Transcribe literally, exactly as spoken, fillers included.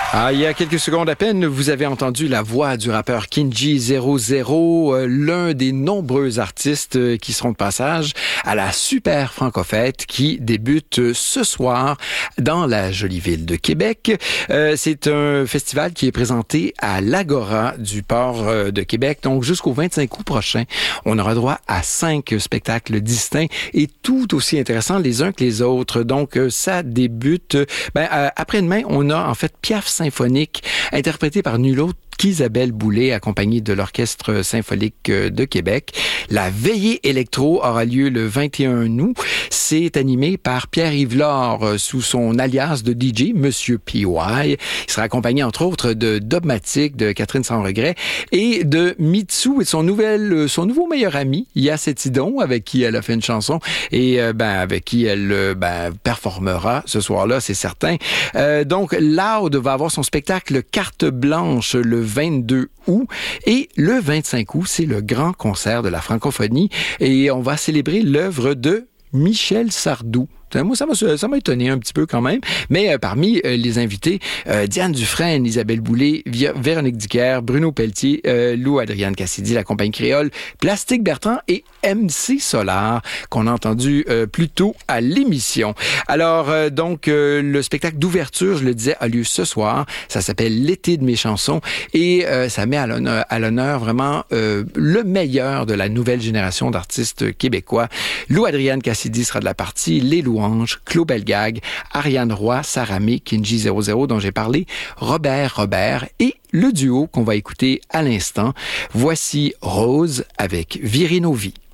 Ah, il y a quelques secondes à peine, vous avez entendu la voix du rappeur Kinji zéro zéro, euh, l'un des nombreux artistes euh, qui seront de passage à la Super Franco-Fête qui débute ce soir dans la jolie ville de Québec. Euh, c'est un festival qui est présenté à l'Agora du port euh, de Québec. Donc, jusqu'au vingt-cinq août prochain, on aura droit à cinq spectacles distincts et tout aussi intéressants les uns que les autres. Donc, euh, ça débute. Ben, euh, après-demain, on a en fait Piaf symphonique, interprété par nul autre qu'Isabelle Boulay, accompagnée de l'Orchestre symphonique de Québec. La veillée électro aura lieu le vingt et un août. C'est animé par Pierre-Yves Laure sous son alias de D J, Monsieur P Y. Il sera accompagné, entre autres, de Dogmatic, de Catherine Sans Regret, et de Mitsu et de son, nouvel, son nouveau meilleur ami, Yacetidon, avec qui elle a fait une chanson et euh, ben, avec qui elle ben, performera ce soir-là, c'est certain. Euh, donc, Loud va avoir son spectacle Carte Blanche le vingt-deux août et le vingt-cinq août, c'est le grand concert de la francophonie et on va célébrer l'œuvre de Michel Sardou. Moi, ça m'a, ça m'a étonné un petit peu quand même. Mais euh, parmi euh, les invités, euh, Diane Dufresne, Isabelle Boulay, Via- Véronique Dicker, Bruno Pelletier, euh, Lou Adrienne Cassidy, la compagnie créole, Plastique Bertrand et M C Solar, qu'on a entendu euh, plus tôt à l'émission. Alors, euh, donc, euh, le spectacle d'ouverture, je le disais, a lieu ce soir. Ça s'appelle L'été de mes chansons et euh, ça met à l'honneur, à l'honneur vraiment euh, le meilleur de la nouvelle génération d'artistes québécois. Lou Adrienne Cassidy sera de la partie, les Louanges, Claude Belgag, Ariane Roy, Sarah May, Kinji zéro zéro dont j'ai parlé, Robert Robert et le duo qu'on va écouter à l'instant. Voici Rose avec Virinovi.